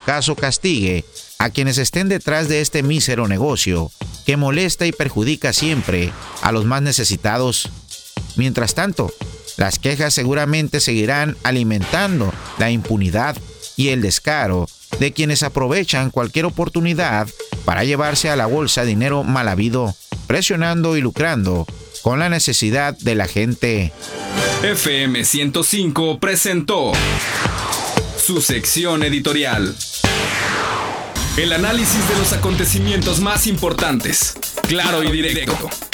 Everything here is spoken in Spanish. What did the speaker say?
caso castigue a quienes estén detrás de este mísero negocio que molesta y perjudica siempre a los más necesitados. Mientras tanto, las quejas seguramente seguirán alimentando la impunidad y el descaro de quienes aprovechan cualquier oportunidad para llevarse a la bolsa dinero mal habido, presionando y lucrando con la necesidad de la gente. FM 105 presentó su sección editorial. El análisis de los acontecimientos más importantes, claro y directo.